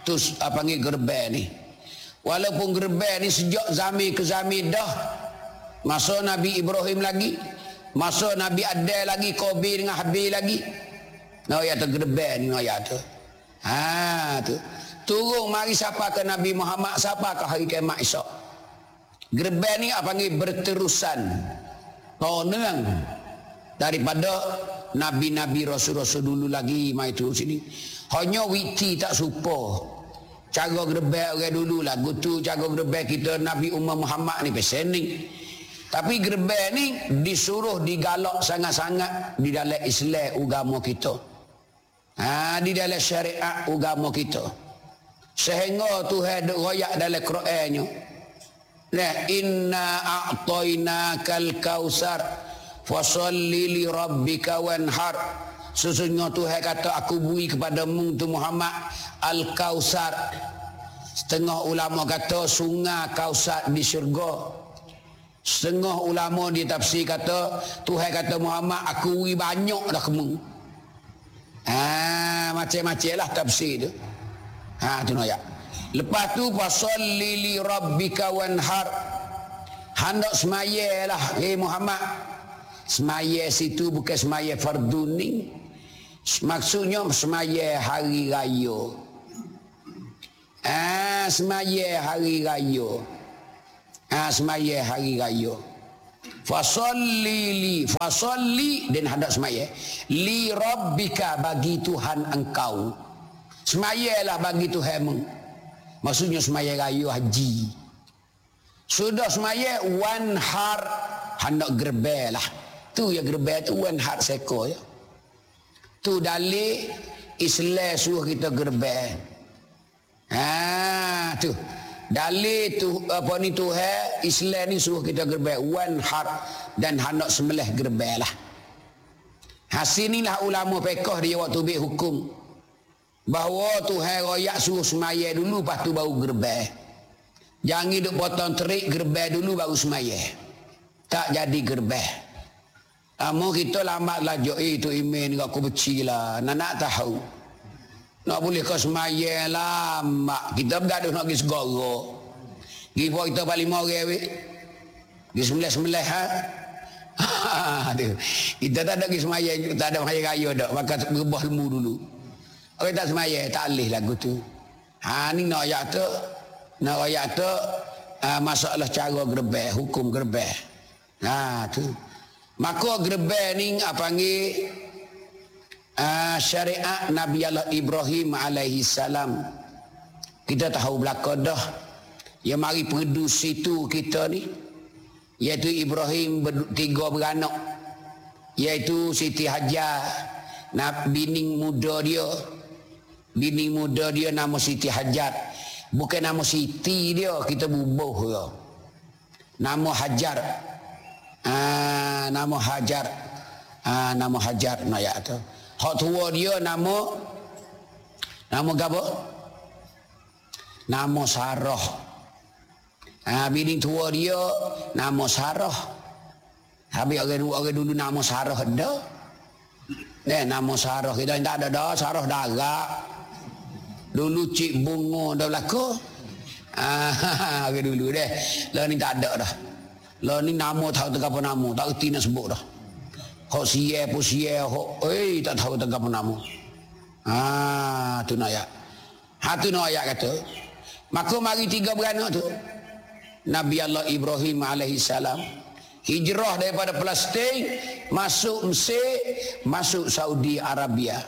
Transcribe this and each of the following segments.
tu apa panggil gerbe ni. Walaupun gerbe ni sejak zaman ke zaman dah. Masa Nabi Ibrahim lagi, masa Nabi Adam lagi, Qabil dengan Habil lagi. Nah ya tu gerbe ni nah ya tu. Tu. Turun mari siapa ke Nabi Muhammad, siapa ke hari kiamat esok. Gerbe ni apa panggil berterusan. Tahunan daripada nabi-nabi rasul-rasul dulu lagi mai tu sini. Hanya witi tak supo. Cara gerbek orang dulu lah. Gutu cara gerbek kita Nabi Umar Muhammad ni pesen ni. Tapi gerbek ni disuruh digalak sangat-sangat di dalam Islam agama kita. Di dalam syariat agama kita. Sehingga Tuhan duk royak dalam Qurannya. Nah, inna a'tainakal kausar fasalli li rabbika wanhar. Sesungguhnya Tuhan kata aku beri kepadamu tu Muhammad Al-Kausar. Setengah ulama kata sungai Kausar di syurga. Setengah ulama di tafsir kata Tuhan kata Muhammad aku beri banyak dah kamu. Macam-macam lah tafsir tu. Tu ayat. Lepas tu fasalli li rabbika wanhar. Hendak semayalah Muhammad. Semaya situ bukan semaya fardu ni. Maksudnya semaya hari raya. Semaya hari raya. Semaya hari raya. Fasalli dan hendak semaya. Li rabbika bagi Tuhan engkau. Semayalah bagi Tuhanmu. Maksudnya semaya raya haji. Sudah semaya wanhar hendak gerbel lah. Tu ya gerbel tu wanhar seko ya. Tu dalil Islam suruh kita gerbel. Tu dalil tu apa ni Tuhan Islam ni suruh kita gerbel wanhar dan hendak sembelih gerbel lah. Hasil inilah ulama fiqh dia waktu ambil hukum bahawa Tuhan royak suruh semaya dulu lepas tu baru gerbel. Jangan hidup potong terik gerbel dulu baru semaya. Tak jadi gerbel. Mau kita lambat lah itu email ni aku beci lah. Nak tahu. Nak boleh kau semaya lama. Kita bergaduh nak pergi segera. Pergi buat kita balik orang weh. Pergi sembelah kita tak ada pergi semaya. Tak ada semaya raya dah. Maka berubah ilmu dulu. Orang tak semaya. Tak boleh lagu tu. Ni nak ayat tu. Nak ayat tu. Masalah cara gerbel. Hukum gerbel. Tu. Maka gerbel ni apa panggil syariat Nabi Allah Ibrahim alaihi salam. Kita tahu belaka dah. Yang mari perdu situ kita ni iaitu Ibrahim tiga beranak. Iaitu Siti Hajar, bini muda dia. Bini muda dia nama Siti Hajar. Bukan nama Siti dia, kita bubuh dia. Nama Hajar. Nama Hajar. Nama Hajar ayat tu. Hak tua dia nama apa? Nama Sarah. Bini tua dia nama Sarah. Habis orang dulu nama Sarah dah. Nama Sarah kita tak ada dah. Sarah darat. Dulu Cik Bunga dah berlaku. Orang dulu deh. Lah ni tak ada dah. Lah ni nama tahu tak apa nama. Tak erti nak sebut dah. Hok siye pun siye. Tak tahu tak apa nama. Tu nak ayat. Tu nak ayat kata. Maka mari tiga beranak tu. Nabi Allah Ibrahim alaihi salam hijrah daripada Palestin masuk Mesir, masuk Saudi Arabia.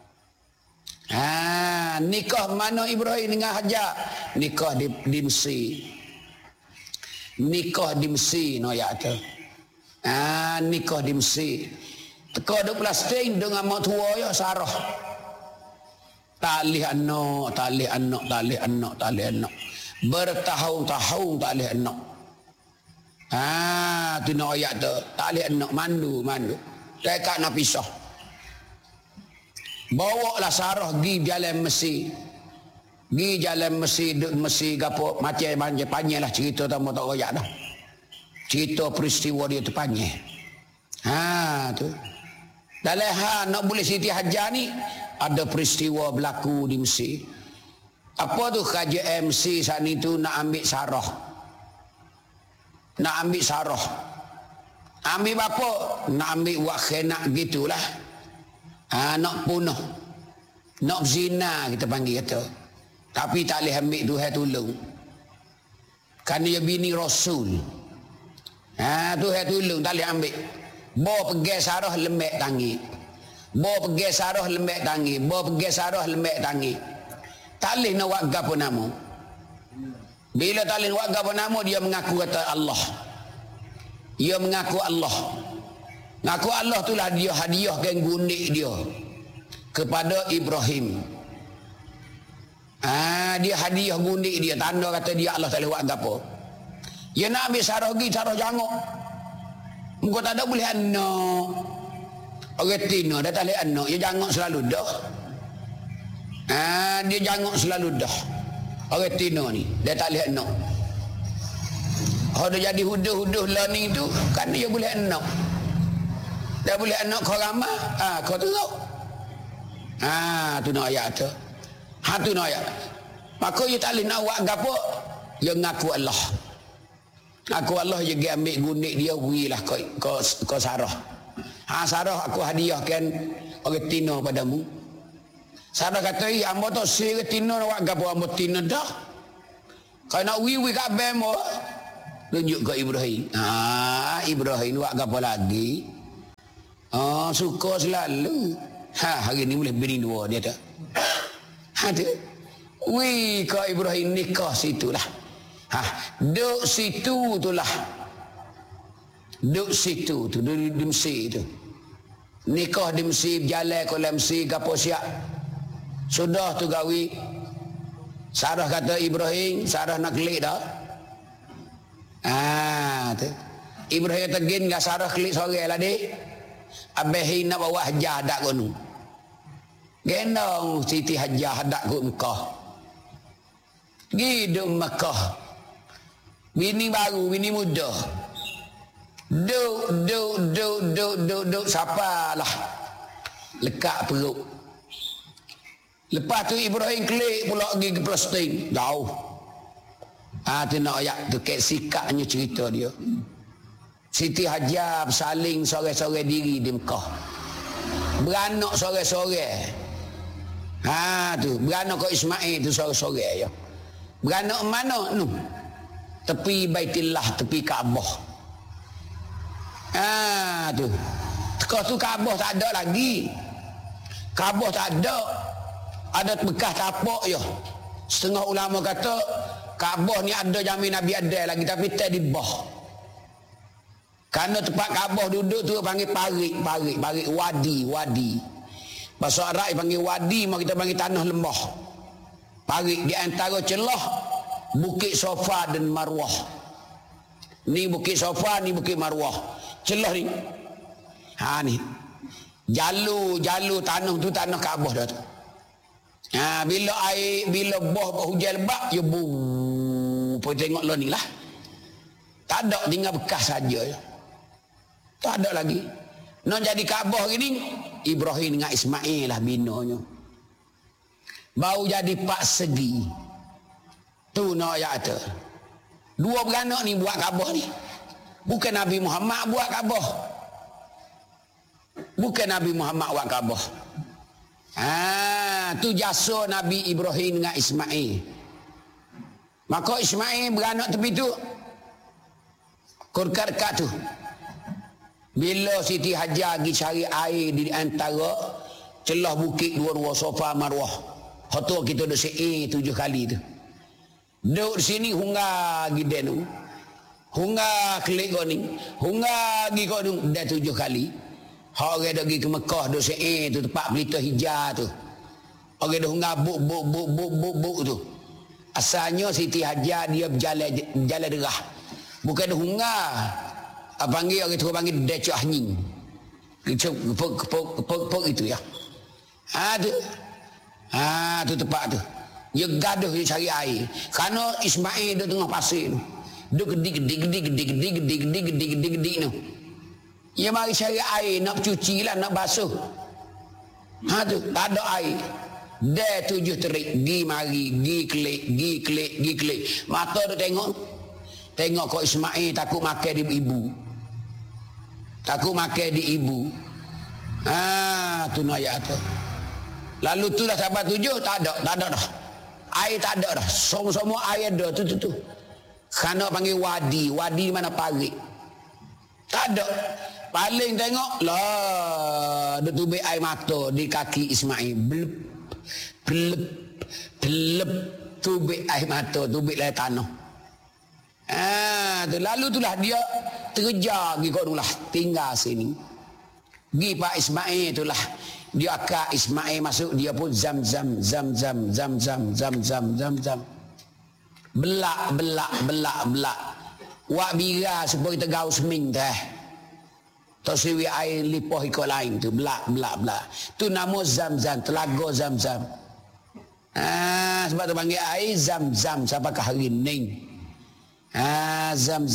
Nikah mana Ibrahim dengan Hajar? Nikah di Mesir. Nikah di Mesir no ya tu. Nikah di Mesir. Teka duk Palestin dengan mak tua ya Sarah. Talih anak. Bertahun-tahun tak boleh anak. Tu nak ayat tu. Tak boleh anak, mandu. Dekat nak pisah. Bawa lah Sarah pergi jalan Mesir. Pergi jalan Mesir, duduk Mesir gapo macam panjang lah cerita tamu tak royak dah. Cerita peristiwa dia tu panjang. Tu. Dalam nak boleh Siti Hajar ni ada peristiwa berlaku di Mesir. Apa tu KJMC saat itu nak ambil sarah. Nak ambil sarah. Ambil apa? Nak ambil buat khenak gitulah. Nak punah. Nak zina kita panggil kata. Tapi tak boleh ambil Tuhan tolong. Kerana dia bini Rasul. Tuhan tolong tak boleh ambil. Bawa pergi sarah lembek tangi. Bawa pergi sarah lembek tangi. Bawa pergi sarah lembek tangi. Tak boleh nak buat apa nama. Bila tak boleh buat apa nama, dia mengaku kata Allah. Dia mengaku Allah. Mengaku Allah itulah dia hadiahkan gundik dia kepada Ibrahim. Dia hadiah gundik dia, tanda kata dia Allah tak boleh buat apa. Dia nak ambil sarah pergi, sarah jangok. Muka tak ada boleh anak. Orang Tino dah tak boleh anak, dia jangok selalu dah. Dia jangok selalu dah. Orang Tino ni, dia tak boleh anak. Kalau dia jadi huduh-huduh learning tu, kan dia boleh anak. Dia boleh anak kau ramah, kau teruk. Tu nak ayat tu. Tu nak ayat. Maka dia tak boleh nak buat apa. Dia ngaku Allah. Ngaku Allah dia pergi ambil gundik dia, pergilah kau Sarah. Sarah aku hadiahkan orang Tino padamu. Sarah kata, hamba tu si Tino nak buat apa, hamba Tino dah. Kalau nak wiwi kat bemo, tunjuk ke Ibrahim. Ibrahim buat apa lagi? Suka selalu. Hari ni boleh bini dua dia tak. Ada. Wih, kau Ibrahim nikah situlah. Duk situ itulah. Duk situ tu, di Mesir tu. Nikah di Mesir, berjalan ke Mesir, gapo siap. Sudah tu gawi. Sarah kata Ibrahim, Sarah nak kelik dah. Tu. Ibrahim tegin dengan Sarah kelik sore lah dek. Abehi nak bawa hajah dak kono. Gendong Siti Hajah dak ke Mekah. Hidup Mekah. Bini baru, bini muda. Duk sapalah. Lekat perut. Lepas tu Ibrahim kelik pula pergi ke Palestin. Jauh. Tu nak ayat tu kek sikapnya cerita dia. Siti Hajah bersaling sore-sore diri di Mekah. Beranak sore-sore. Tu beranak ke Ismail tu sore-sore ya. Beranak mana nu? Tepi Baitillah, tepi Kaabah. Tu. Tekah tu Kaabah tak ada lagi. Kaabah tak ada. Ada bekas tapak ya. Setengah ulama kata Kaabah ni ada jamin Nabi ada lagi, tapi tak di bawah. Kerana tempat Kaabah duduk tu panggil parik, wadi. Bahasa Arab panggil wadi, mak kita panggil tanah lembah. Parik di antara celah Bukit Safa dan Marwah. Ni Bukit Safa, ni Bukit Marwah. Celah ni. Ni. Jalur tanah tu tanah Kaabah dah tu. Bila air, bila hujan lebat, ya pergi tengok lo ni lah. Tak ada, tinggal bekas saja. Tak ada lagi. Nak jadi Kaabah gini, Ibrahim dengan Ismail lah binonya. Baru jadi pak segi. Tu nak ayat tu. Dua beranak ni buat Kaabah ni. Bukan Nabi Muhammad buat Kaabah. Bukan Nabi Muhammad buat Kaabah. Tu jasa Nabi Ibrahim dengan Ismail. Maka Ismail beranak tepi tu. Kurkat-kat tu. Bila Siti Hajah pergi cari air di antara celah bukit dua-dua Safa Marwah. Hotor kita dah se'e 7 kali tu. Duduk di sini hungga giden tu. Hungga kelik kau ni. Hungga pergi kau tu. Dah 7 kali. Orang dah pergi ke Mekah dah se'e tu tempat pelita hijau tu. Orang dah hungga buk tu. Asalnya Siti Hajah dia berjalan derah. Bukan dah hungga. Panggil orang tu panggil decah nying. Kepuk itu ya. Tu tempat tu. Dia gaduh dia cari air. Kerana Ismail dia tengah pasir tu. Dia gede tu. Dia mari cari air nak cuci lah, nak basuh. Tu tak ada air. Dia 7 terik, gi mari, gi klik. Mata tu tengok. Tengok kok Ismail takut makan di ibu. Takut makan di ibu. Tu ayat tu. Lalu tu dah sampai 7, tak ada dah. Air tak ada dah. Semua air ada tu. Kena panggil wadi di mana parit. Tak ada. Paling tengok lah, ada tubik air mata di kaki Ismail. Blep tubik air mata, tubik air tanah. Lalu itulah dia terkejar pergi kat rumah, tinggal sini. Pergi Pak Ismail itulah. Dia akak Ismail masuk, dia pun zam. Belak. Wak bira supaya kita gaus seming teh. Tak siwi air lipoh ikut lain tu. Belak. Tu nama zam. Telaga zam. Sebab tu panggil air zam. Sampai ke hari ni. Zam.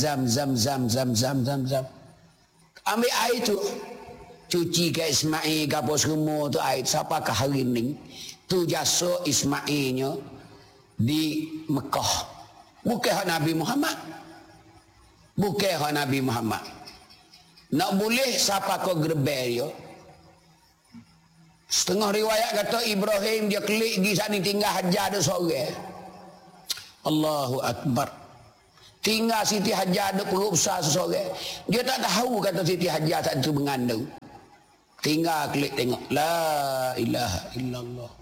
Ambil air tu. Cuci ke Ismail, gapo semua tu air. Sampai ke hari ni. Tu jasa Ismailnya di Mekah. Bukan hak Nabi Muhammad. Nak boleh siapa kau gerbel dia. Setengah riwayat kata Ibrahim dia klik pergi sana tinggal Hajar ada seorang. Allahu Akbar. Tinggal Siti Hajar ada perut besar seorang. Dia tak tahu kata Siti Hajar tak itu mengandung. Tinggal klik tengok. La ilaha illallah.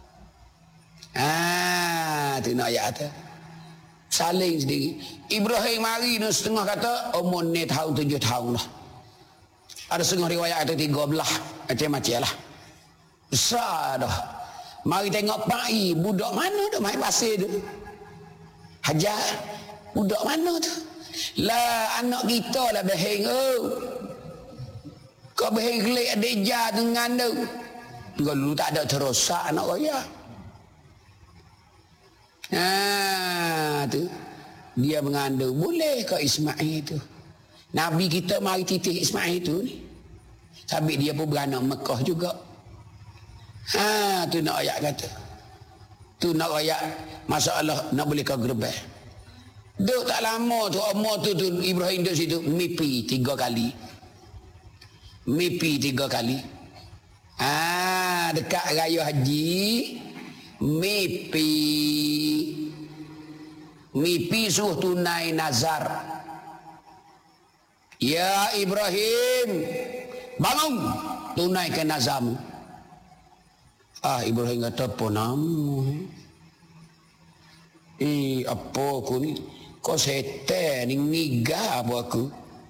Tu nak ayat tu. Saling sendiri. Ibrahim mari dan setengah kata umur ni tahun 7 tahun lah. Ada setengah riwayat kata 13. Macam-macam lah. Besar dah. Mari tengok pai budak mana dah main pasir tu. Hajar. Budak mana tu? Lah anak kita lah beheng. Kau beheng kelik adeja dengan tu. Dulu tak ada terosak anak raya. Tu dia mengandung. Boleh ke Ismail tu? Nabi kita mari titih Ismail tu ni. Sabit dia pun beranak Mekah juga. Tu nak ayat kata. Tu nak ayat masalah nak boleh kau gerbel. Duk tak lama tu umur tu Ibrahim duduk situ mimpi 3 kali. Dekat raya haji mimpi suruh tunai nazar. Ya Ibrahim, bangun, tunaikan nazarmu. Ibrahim kata apa nama? Apa aku ni? Kau setan ni ngiga apa aku?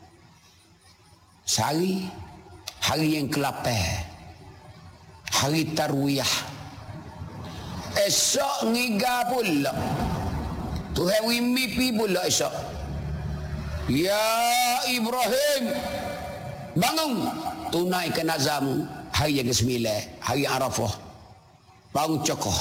Hari yang ke-8. Hari tarwiyah. Esok ngiga pula. Tuhan mimpi pula esok. Ya Ibrahim, bangun, tunaikan nazarmu. Hari yang ke-9, hari Arafah. Bangun cokoh.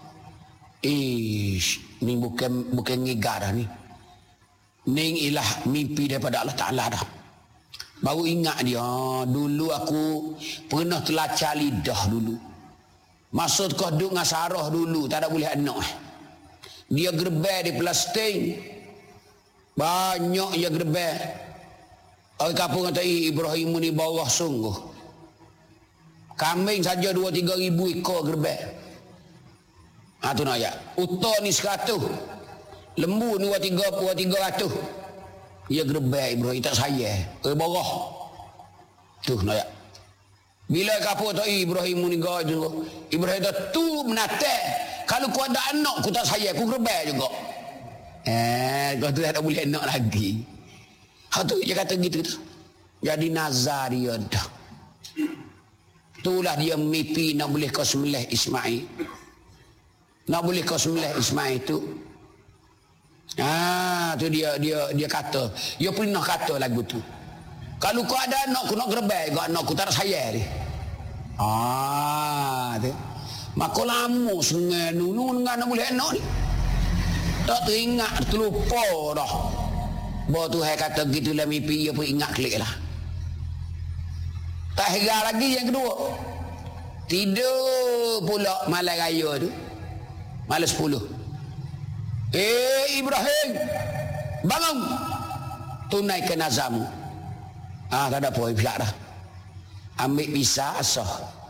Ni bukan ngiga dah ni. Ni ialah mimpi daripada Allah Ta'ala dah. Baru ingat dia, dulu aku pernah telacak lidah dulu. Maksud kau duduk dengan Sarah dulu, tak ada boleh anak. Dia gerbel di plastik. Banyak dia gerbel. Orang kampung kata, Ibrahim ni bawah sungguh. Kambing saja 2-3 ribu ekor gerbel. Tu nak ayat. Utar ni 100. Lembu ni 300. Dia gerbel Ibrahim tak sayang. Bawah. Tu nak ayat. Bila kapur tu Ibrahim ni gaya juga. Ibrahim tu menatak. Kalau kau ada anak, aku tak sayang, aku gerbel juga. Kau tu tak boleh anak lagi. Tu dia kata gitu. Jadi nazar dia dah. Itulah dia mimpi nak boleh kau sembelih Ismail. Nak boleh kau sembelih Ismail tu. Tu dia kata. Dia pernah kata lagu tu. Kalau kau ada anak, aku nak gerbel. Kau anak, aku tak sayang dia. Tu. Maka lama sengai dulu dengan nak boleh anak ni. Tak teringat, terlupa dah. Bahawa Tuhan kata gitulah mimpi, dia pun ingat klik lah. Tak heran lagi yang kedua. Tidur pula malam raya tu. Malam 10. Ibrahim, bangun. Tunaikan azammu. Tak ada apa, pelak dah. Ambil pisah, asah.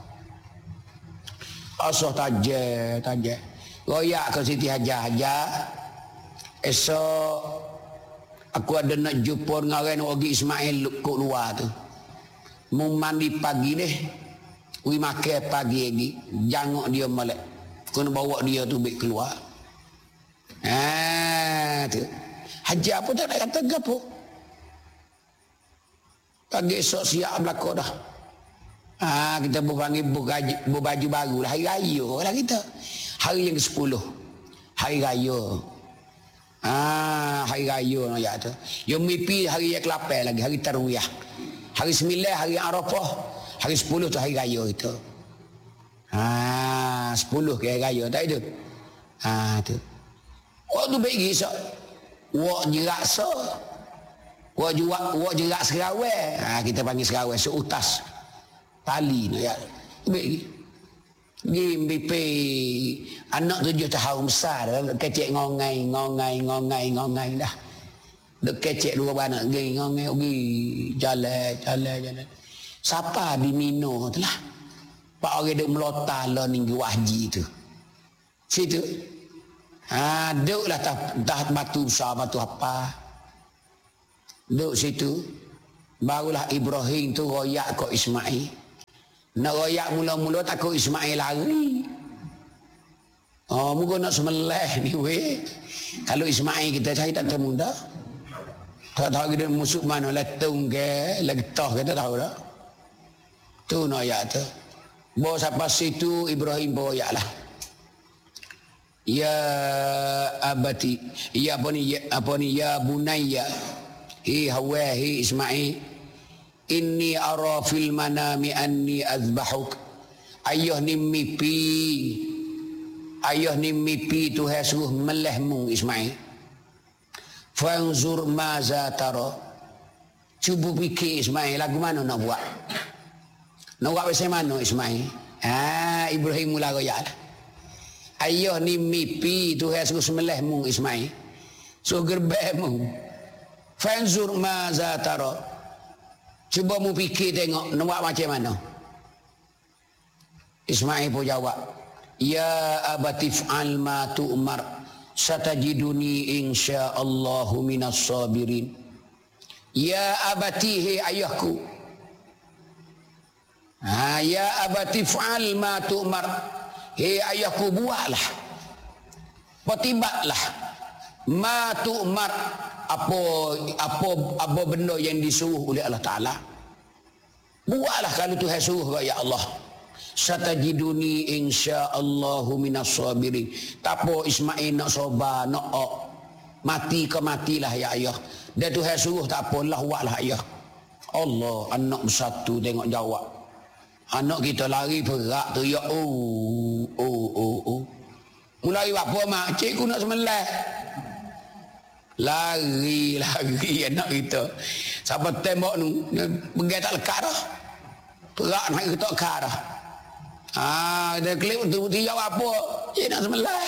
Asah tajam. Royak ke Siti Hajar. Esok aku ada nak jumpa dengan orang nak pergi Ismail kat luar tu. Mau mandi pagi deh. Ui makan pagi lagi. Jangok dia balik. Kena bawa dia tu baik keluar. Tu. Hajar pun tak nak kata gapo. Pagi esok siap belakang dah. Kita berpanggil berbaju baru lah. Hari raya lah kita. Hari yang ke-10. Hari raya. Hari raya nak ya tu. Yang mimpi hari yang ke-8 lagi. Hari Tarwiyah. Hari 9 hari Arafah. Hari 10 tu hari raya itu. 10 ke hari raya tak itu. Tu. Tu baik esok. Wak jerak so. Wak jerak serawai. Kita panggil serawai seutas. Tali nak ya. Baik. Gimpi anak 7 tahun besar kecek ngongai dah. Dek kecek 2 anak ngongai pergi jalan. Siapa di Mino tu lah. Pak orang duk melota lah minggu haji tu. Situ. Duk lah dah batu besar batu apa. Duk situ. Barulah Ibrahim tu royak kok Ismail. Nak royak mula-mula takut Ismail lari. Muka nak semelih ni weh. Kalau Ismail kita cari tak termuda. Tak tahu kita musuh mana. Letung ke, letah ke tak tahu dah. Tu nak royak tu. Bawa sampai situ Ibrahim royak lah. Ya abati. Ya apa ni ya bunayya. Hawa Ismail. Inni ara fil manami anni azbahuk. Ayah ni mimpi Tuhan suruh melehmu Ismail. Fanzur maza tara. Cuba fikir Ismail lagu mana nak buat. Nak buat macam mana Ismail? Ibrahim mula royak lah. Ayah ni mimpi Tuhan suruh melehmu Ismail. Suruh gerbekmu. Fanzur maza tara. Cuba mu fikir tengok nak buat macam mana. Ismail pun jawab, ya abati fa'al ma tu'mar satajiduni insyaallahu minas sabirin. Ya abati he ayahku. Ya abati fa'al ma tu'mar. He ayahku buatlah. Pertibatlah. Ma tu'mar. Apa benda yang disuruh oleh Allah Ta'ala. Buatlah kalau Tuhan suruh ya Allah. Satajiduni insyaallahu minas sabirin. Tak apa Ismail nak sabar, nak mati ke matilah ya ayah. Dan Tuhan suruh tak apalah buatlah ayah. Allah, anak bersatu tengok jawab. Anak kita lari perak tu ya Mulai apa mak? Cikgu nak sembelih. Lari anak kita. Sampai tembok tu pergi tak lekat dah. Perak nak kita lekat dah. Dia klip tu dia jawab apa? Cik nak sembelih.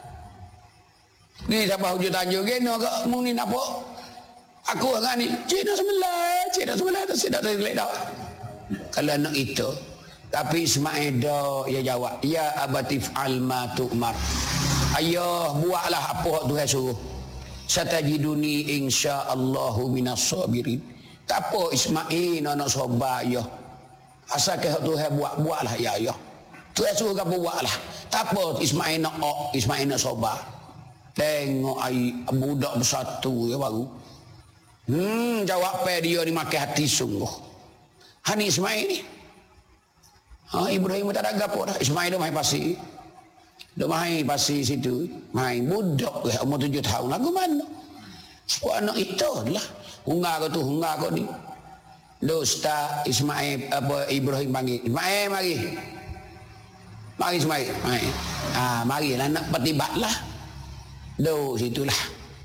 Ni siapa hujung tanjung kena ke mu ni apa? Aku dengan ni cik nak sembelih tak sedap tak dah. Kalau anak itu tapi Ismail dah dia jawab, ya abatif alma tu'mar. Ayah buatlah apa Tuhan suruh. Satajiduni insyaallahu minas sabirin. Tak apa Ismail nak sabar ya. Asalkan Tuhan buatlah ya ayah. Tuhan suruh kamu buatlah. Tak apa Ismail nak sabar. Tengok budak bersatu ya baru. Jawab dia ni makan hati sungguh. Hani Ismail ni. Ibrahim tak ada gapo dah. Ismail dah main pasir. Dah main pasir situ. Main budak umur 7 tahun. Lagu mana? Sebuah anak itu lah. Hungar kau ni. Ustaz Ismail Ibrahim panggil. Ismail mari. Mari Ismail. Marilah nak pertibatlah. Situlah.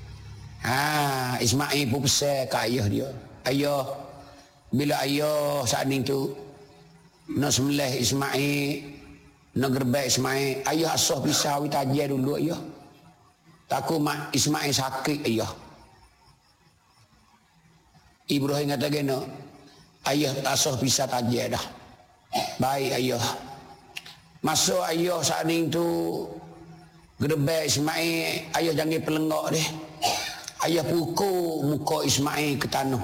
Ismail pun pesan ke ayah dia. Ayah, bila ayah saat ni tu nak sembelih Ismail, nak gerbek Ismail, ayah asah pisau tajam dulu ayah. Takut mak Ismail sakit ayah. Ibrahim kata kena, ayah asah pisau tajam dah. Baik ayah. Masuk ayah saat ni tu gerbek Ismail, ayah jangan pelengok deh. Ayah pukul muka Ismail ke tanah.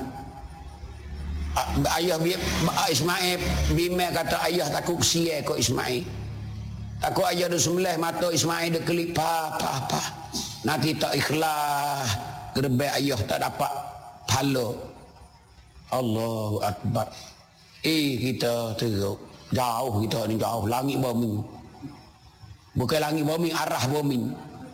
Ayah Ismail bimel kata ayah takut sia kau Ismail. Takut ayah dah sembelih mata Ismail dah kelip apa. Nanti tak ikhlas gerbek ayah tak dapat pahala. Allahu Akbar. Kita teruk. Jauh kita ni jauh langit bumi. Bukan langit bumi, arah bumi.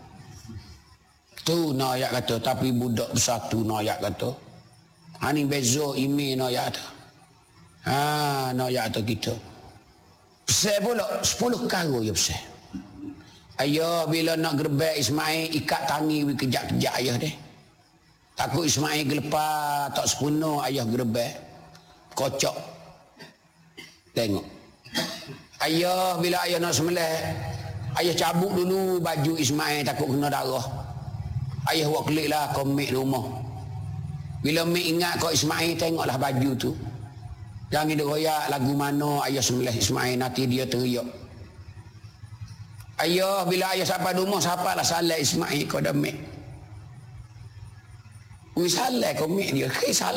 Tu nak ayat kata, tapi budak bersatu nak ayat kata. Ani bezo imi nak ayat kata. Nak ayat kata kita. Pesai pula 10 kali ya pesai. Ayah bila nak gerbek Ismail ikat tangi kejap-kejap ayah deh. Takut Ismail gelepar tak sepenuh ayah gerbek. Kocok. Tengok. Ayah bila ayah nak sembelih, ayah cabut dulu baju Ismail takut kena darah. Ayah buat klik lah komik rumah. Bila mek ingat kau Ismail tengoklah baju tu. Jangan dia royak lagu mana ayah sembelih Ismail nanti dia teriak. Ayah bila ayah sampai rumah sapalah salah Ismail kau dah mek. Salah komik dia,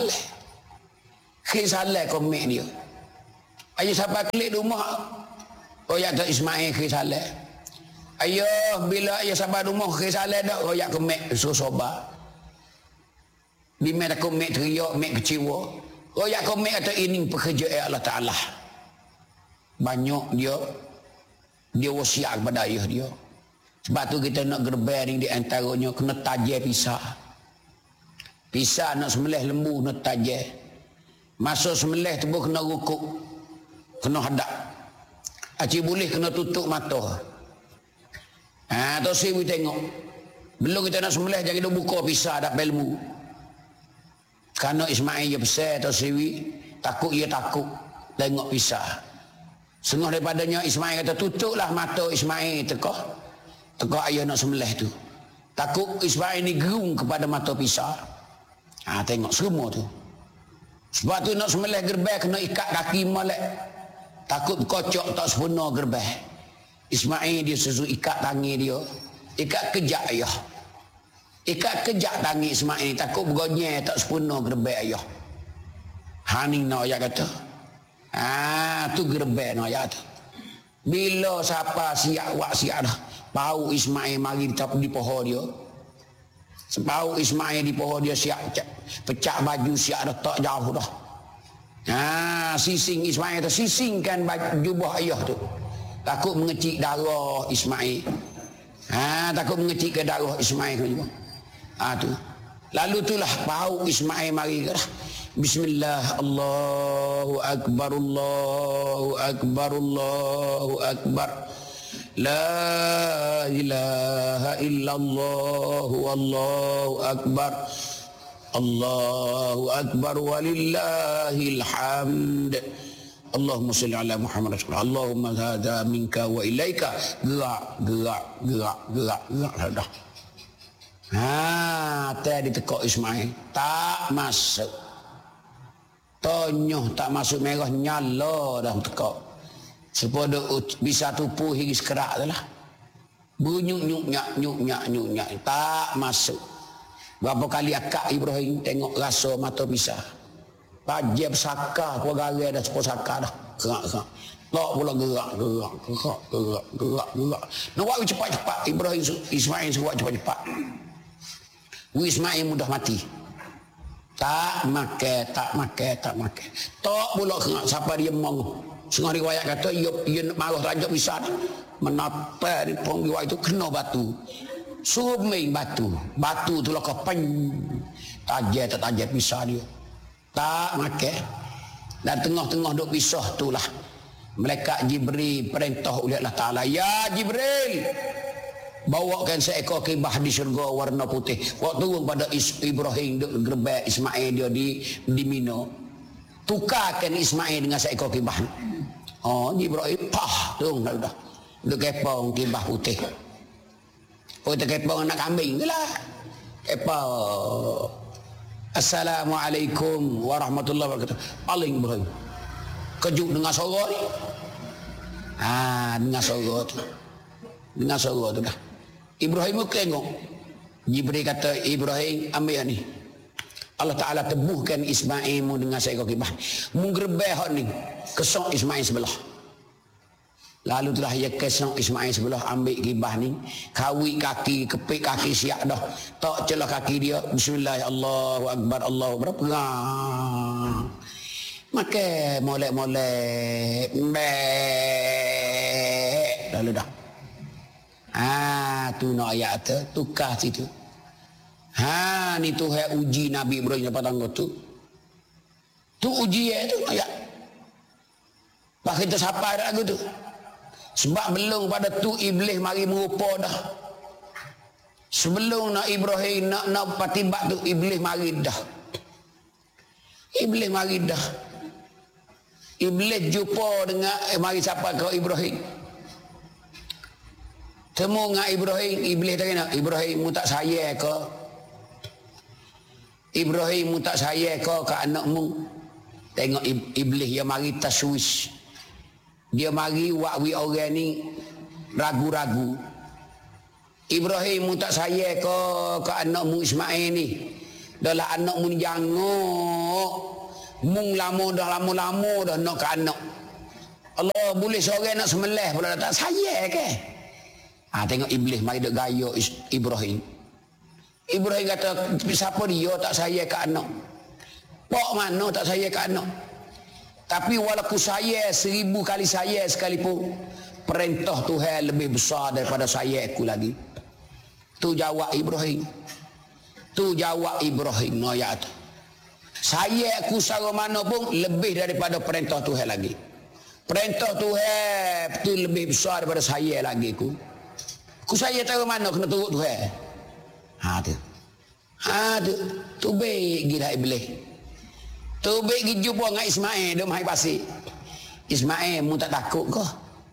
salah komik dia. Ayah sampai klik rumah royak tak Ismail salah. Ayah bila ayah sampai rumah salah dak royak kemek suruh sobat. Bimel takut mek teriak, mek kecewa. Royak kemek kata ini pekerjaan Allah Taala. Banyak dia wasiat kepada ayah dia. Sebab tu kita nak gerbek ni di antaranya kena tajam pisah. Pisah nak sembelih lembu nak tajam. Masuk sembelih tu kena rukuk. Kena hadap. Acik boleh kena tutup mata. Tu siwi tengok. Belum kita nak sembelih jangan dia buka pisah hadap lembu. Kerana Ismail dia besar tu siwi takut tengok pisah. Setengah daripadanya Ismail kata tutuplah mata Ismail tekah ayah nak sembelih tu. Takut Ismail ni gerung kepada mata pisah. Tengok semua tu. Sebab tu nak sembelih gerbek kena ikat kaki molek. Takut kocok tak sempurna gerbek. Ismail dia susu ikat tangi dia. Ikat kejap ayah. Ikat kejap tangi Ismail. Takut bergonyeh tak sempurna gerbek ayah. Ni nak ayat kata. Tu gerbek nak ayat kata. Bila siapa siap wak siap dah. Bau Ismail mari di pohon dia. Sebau Ismail di pohon dia siap pecah baju siap dah tak jauh dah. Sising Ismail tu sisingkan jubah ayah tu. Takut mengecik darah Ismail. Takut mengecik ke darah Ismail tu juga. Tu. Lalu itulah bau Ismail mari dah. Bismillah, Allahu Akbar, Allahu Akbar, Allahu Akbar. La ilaha illallah wallahu akbar. Allahu akbar walillahil hamd. Allahumma salli ala Muhammad rasulullah. Allahumma hadza minka wa ilaika. Gerak dah. Tadi tekok Ismail tak masuk. Tonyoh tak masuk merah nyala dah tekok. Supaya bisa tupuh hingga sekerak tu lah. Nyuk-nyuk-nyak. Tak masuk. Berapa kali akak Ibrahim tengok rasa mata pisah. Pajab sakar, keluarga dah sepuluh sakar dah. Gerak. Tak pula gerak. Nak buat cepat-cepat. Ibrahim Ismail suruh cepat-cepat. Ismail mudah mati. Tak makan. Tak pula gerak. Siapa dia mengangu. Setengah riwayat kata ia marah raja pisah menapa di pong riwayat itu kena batu. Suruh main batu. Batu tu lah kepen. Tajam pisah dia. Tak makan. Dan tengah-tengah duk pisah tu lah. Malaikat Jibril perintah oleh Allah Ta'ala. Ya Jibril. Bawakan seekor kibah di syurga warna putih. Waktu turun pada Ibrahim duk gerbek Ismail dia di Mina. Tukarkan Ismail dengan seekor kibah. Ibrahim turun dah. Duk kepong kibah putih. Oh, tu kepong anak kambing tu lah. Kepong. Assalamualaikum warahmatullahi wabarakatuh. Paling Ibrahim. Kejut dengar suara ni. Dengar suara tu. Dengar suara tu dah. Ibrahim pun tengok. Jibril kata, Ibrahim ambil yang ni. Allah Ta'ala tebuhkan Ismail mu dengan seekor kibah. Mu gerbeh hak ni. Kesok Ismail sebelah. Lalu telah ia kesok Ismail sebelah, ambil kibah ni. Kawik kaki, kepik kaki siap dah. Tak celah kaki dia. Bismillah, Allahu Akbar, Allahu Akbar. Pegang. Maka molek-molek. Mbek. Lalu dah. Tu nak ayat tu. Tukar situ. Ni tu hai uji Nabi Ibrahim dapat tangga tu. Tu uji tu ayat. Pak kita siapa dah aku tu. Sebab belum pada tu iblis mari merupa dah. Sebelum nak Ibrahim nak patibat tu iblis mari dah. Iblis mari dah. Iblis jumpa dengan mari siapa kau Ibrahim. Temu dengan Ibrahim, iblis tak kena. Ibrahim mu tak sayang ke? Ibrahim mu tak sayang ke anakmu? Tengok iblis dia mari taswis. Dia mari wakwi orang ni ragu-ragu. Ibrahim mu tak sayang ke anakmu Ismail ni? Dalam anakmu ni jangok. Mung lama dah nak ke anak. Allah boleh seorang nak semelih pula tak sayang ke? Tengok iblis mari dek gaya Ibrahim. Ibrahim kata, siapa dia tak sayang ke anak? Pak mana tak sayang ke anak? Tapi walaupun saya 1000 kali saya sekalipun, perintah Tuhan lebih besar daripada saya aku lagi. Tu jawab Ibrahim. Tu jawab Ibrahim. No ayat. Saya aku secara mana pun lebih daripada perintah Tuhan lagi. Perintah Tuhan tu lebih besar daripada saya lagi aku. Ku saya tahu mana kena turut Tuhan. Tu. Tu baik gila iblis. Tu baik pergi jumpa dengan Ismail dia mai pasir. Ismail mu tak takut ke?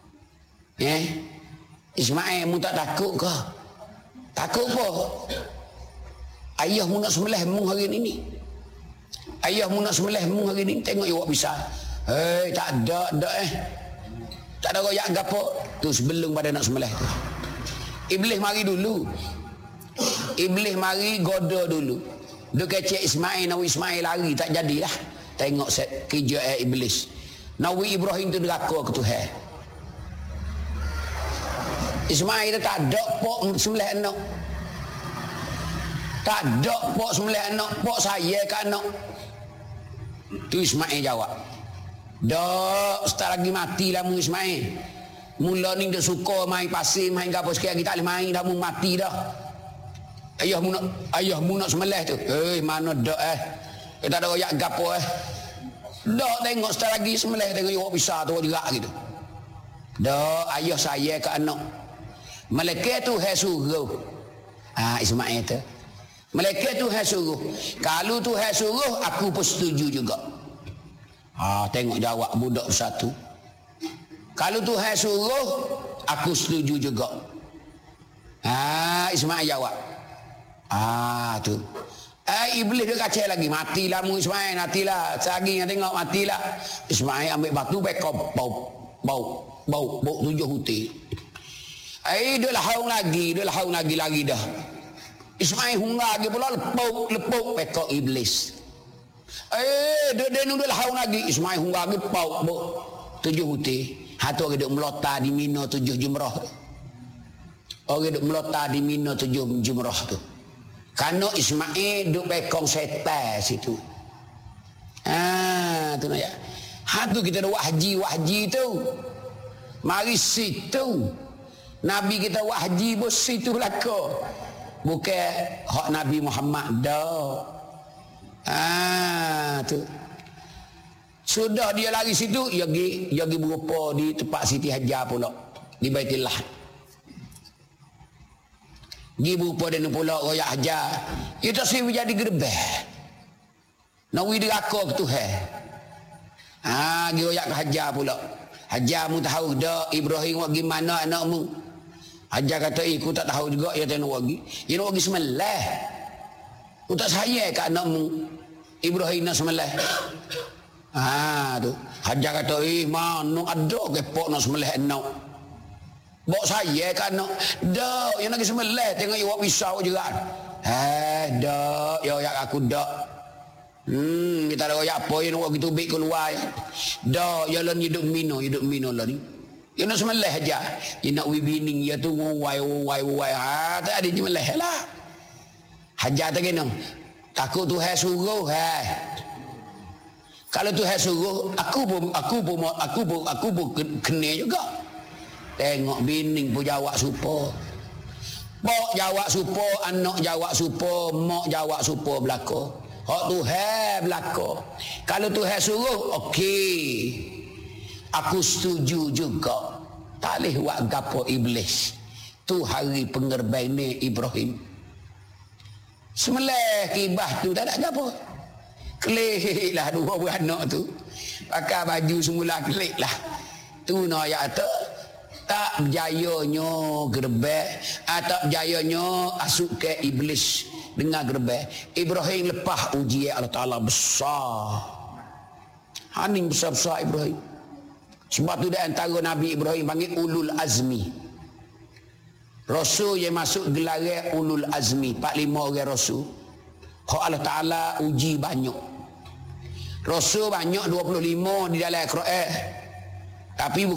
Ismail mu tak takut ke? Takut apa? Ayah mu nak sembelih mu hari ni. Ayah mu nak sembelih mu hari ni. Tengok awak bisa. Tak ada tak ada royak gapo. Tu sebelum pada nak sembelih tu. Iblis mari dulu. Iblis mari goda dulu. Dia kecek Ismail, Nabi Ismail lari tak jadilah. Tengok kerja iblis. Nabi Ibrahim tu neraka ke Tuhan. Ismail tu tak ada pok sembelih anak. Tak ada pok sembelih anak, pok saya ke anak. Tu Ismail jawab. Dak, setelah lagi matilah mu Ismail. Mula ni dia suka main pasir, main gapo sikit lagi tak boleh main dah, mu mati dah. Ayahmu nak sembelih tu. Mana dak tak ada royak gapo Dak tengok setelah lagi sembelih, tengok awak bisa tu gerak gitu. Dak, ayah saya ke anak. Malaikat tu suruh. Ismail tu. Malaikat tu suruh. Kalau tu suruh, aku pun setuju juga. Tengok jawab budak satu. Kalau tu suruh, aku setuju juga. Ismail jawab. Tu. Iblis dia kacau lagi. Matilah mu Ismail, matilah. Sagi tengok matilah. Ismail ambil batu bekop bau 7 huti. Dia haung lagi lagi dah. Ismail hung lagi pula lepuk bekok iblis. Dia nunduk haung lagi. Ismail hung lagi bau 7 huti. Hatu orang duk melota di Mina 7 jumrah. Orang duk melota di Mina 7 jumrah tu. Karena Ismail duk bekong setan situ. Tu nak ya. Hatu kita ada wahji tu. Mari situ. Nabi kita wahji bos situ laka. Bukan hak Nabi Muhammad dah. Tu. Sudah dia lari situ, dia pergi berupa di tempat Siti Hajar pula. Di Baitillah. Dia berupa dengan pula royak Hajar. Itu sih jadi gerbeh. Nawi diraka ke Tuhan. Dia royak ke Hajar pula. Hajar mu tahu dak Ibrahim buat gimana anakmu? Hajar kata, aku tak tahu juga ya nak buat gi. Ya nak buat gi sembelih. Aku tak sayang kat anakmu. Ibrahim nak sembelih. Tu. Hajar kata, mana ada kepok nak sembelih anak. Bawa saya kat anak. Dak, ya nak gi sembelih tengok you buat pisau juga. Dak, ya aku dak. Kita ada royak apa yang nak gitu baik keluar. Dah, ya lah hidup mino lah ni. Ya nak sembelih aja. Ya nak wibining ya tu wai. Tak ada sembelih lah. Hajar tak kena. Takut Tuhan suruh, Kalau Tuhan suruh, aku pun kena juga. Tengok bining pun jawab supo. Bok jawab supo, anak jawab supo, mak jawab supo belaka. Hak Tuhan belaka. Kalau Tuhan suruh, okey. Aku setuju juga. Tak boleh buat gapo iblis. Tu hari pengerban ni Ibrahim. Semelih kibah tu tak ada gapo. Kelik lah dua buah anak tu. Pakai baju semula kelik lah. Tu no ayat tu. Tak berjayanya gerbek. Tak berjayanya asuk ke iblis. Dengar gerbek. Ibrahim lepas ujian Allah Ta'ala besar. Haning besar-besar Ibrahim. Sebab tu dia antara Nabi Ibrahim panggil ulul azmi. Rasul yang masuk gelaran ulul azmi. 45 orang Rasul. Kalau Allah Ta'ala uji banyak. Rasul banyak 25 di dalam Al-Quran. Tapi bukan